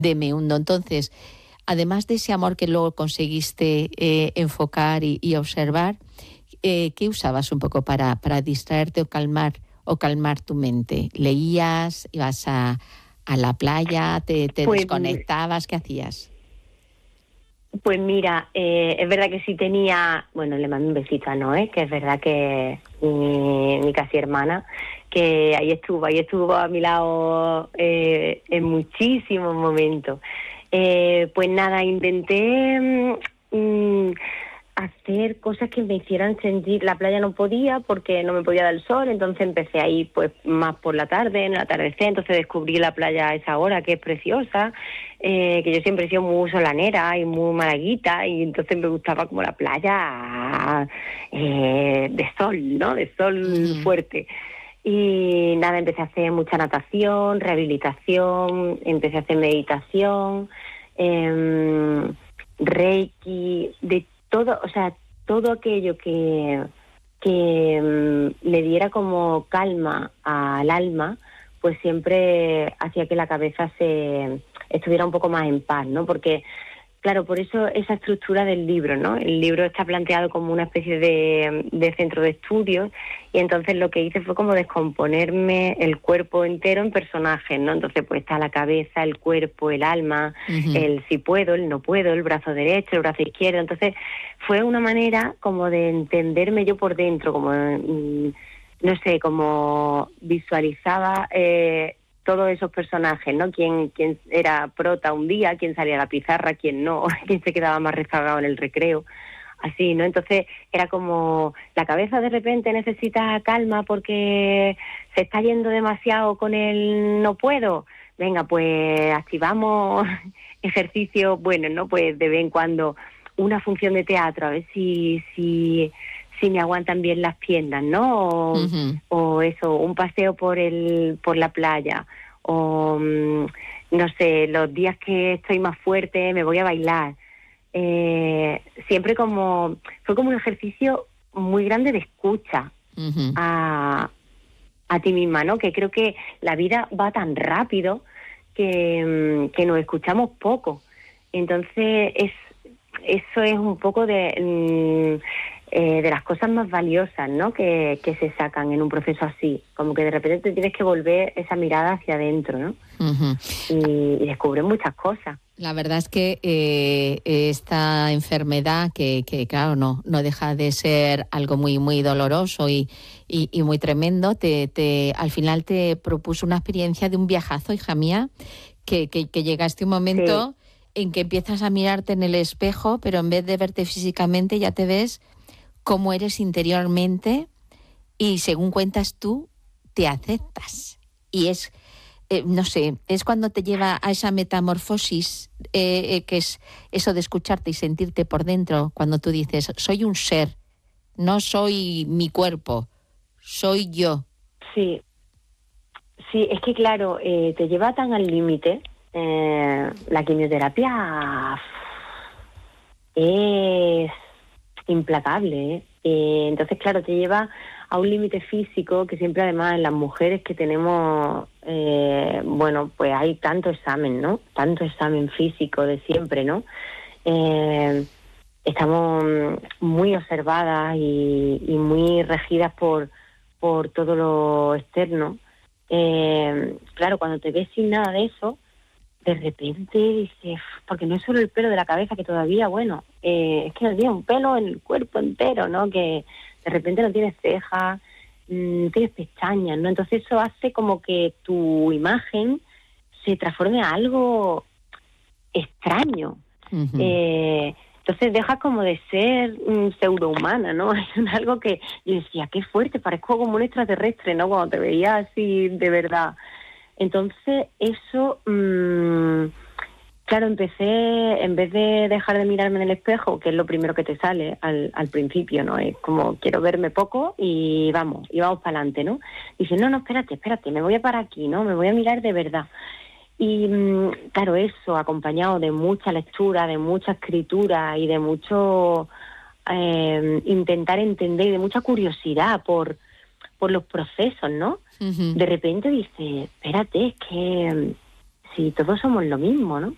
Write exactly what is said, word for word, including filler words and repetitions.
de Meundo. Entonces, además de ese amor que luego conseguiste eh, enfocar y, y observar, eh, ¿qué usabas un poco para, para distraerte o calmar o calmar tu mente? ¿Leías? ¿Ibas a, a la playa? ¿Te, te Pues, desconectabas? ¿Qué hacías? pues mira, eh, es verdad que sí tenía, bueno, le mando un besito a Noé, que es verdad que mi, mi casi hermana, que ahí estuvo, ahí estuvo a mi lado eh, en muchísimos momentos. Eh, pues nada, intenté mm, hacer cosas que me hicieran sentir. La playa no podía porque no me podía dar el sol, entonces empecé a ir pues más por la tarde, en el atardecer, entonces descubrí la playa a esa hora que es preciosa, eh, que yo siempre he sido muy solanera y muy malaguita, y entonces me gustaba como la playa eh, de sol, ¿no? De sol Uh-huh. fuerte. Y nada, empecé a hacer mucha natación, rehabilitación, empecé a hacer meditación, eh, reiki, de todo, o sea, todo aquello que, que um, le diera como calma al alma, pues siempre hacía que la cabeza se estuviera un poco más en paz, ¿no? Porque claro, por eso esa estructura del libro, ¿no? El libro está planteado como una especie de, de centro de estudios, y entonces lo que hice fue como descomponerme el cuerpo entero en personajes, ¿no? Entonces pues está la cabeza, el cuerpo, el alma, Uh-huh. el si puedo, el no puedo, el brazo derecho, el brazo izquierdo. Entonces fue una manera como de entenderme yo por dentro, como, mmm, no sé, como visualizaba Eh, todos esos personajes, ¿no? Quién, quién era prota un día, quién salía a la pizarra, quién no, quién se quedaba más rezagado en el recreo, así, ¿no? Entonces era como, la cabeza de repente necesita calma porque se está yendo demasiado con el no puedo. Venga, pues activamos ejercicios buenos, ¿no? Pues de vez en cuando una función de teatro, a ver si... si si me aguantan bien las piernas, ¿no? O, Uh-huh. o eso, un paseo por el por la playa, o um, no sé, los días que estoy más fuerte me voy a bailar. Eh, siempre como, fue como un ejercicio muy grande de escucha Uh-huh. a, a ti misma, ¿no? Que creo que la vida va tan rápido que, que nos escuchamos poco. Entonces, es eso es un poco de... Mmm, Eh, de las cosas más valiosas, ¿no? Que, que se sacan en un proceso así, como que de repente te tienes que volver esa mirada hacia adentro, ¿no? Uh-huh. Y, y descubres muchas cosas. La verdad es que eh, esta enfermedad, que, que claro, no, no deja de ser algo muy, muy doloroso y, y, y muy tremendo, te, te, al final te propuso una experiencia de un viajazo, hija mía, que, que, que llegaste un momento sí. en que empiezas a mirarte en el espejo, pero en vez de verte físicamente ya te ves cómo eres interiormente, y según cuentas tú, te aceptas. Y es, eh, no sé, es cuando te lleva a esa metamorfosis, eh, eh, que es eso de escucharte y sentirte por dentro, cuando tú dices, soy un ser, no soy mi cuerpo, soy yo. Sí, sí, es que claro, eh, te lleva tan al límite. Eh, la quimioterapia es implacable, ¿eh? Eh, entonces, claro, te lleva a un límite físico que siempre, además, en las mujeres que tenemos, eh, bueno, pues hay tanto examen, ¿no? Tanto examen físico de siempre, ¿no? Eh, estamos muy observadas y, y muy regidas por, por todo lo externo. Eh, claro, cuando te ves sin nada de eso, de repente dices, porque no es solo el pelo de la cabeza, que todavía, bueno, eh, es que no tiene un pelo en el cuerpo entero, ¿no? Que de repente no tienes cejas, mmm, tienes pestañas, ¿no? Entonces eso hace como que tu imagen se transforme a algo extraño. Uh-huh. Eh, entonces dejas como de ser um, pseudohumana, ¿no? Es algo que yo decía, qué fuerte, parezco como un extraterrestre, ¿no? Cuando te veía así de verdad. Entonces, eso, mmm, claro, empecé, en vez de dejar de mirarme en el espejo, que es lo primero que te sale al, al principio, ¿no? Es como, quiero verme poco y vamos, y vamos para adelante, ¿no? Dice, no, no, espérate, espérate, me voy a parar aquí, ¿no? Me voy a mirar de verdad. Y, mmm, claro, eso, acompañado de mucha lectura, de mucha escritura y de mucho eh, intentar entender, y de mucha curiosidad por, por los procesos, ¿no? Uh-huh. De repente dice, espérate, es que si todos somos lo mismo, ¿no?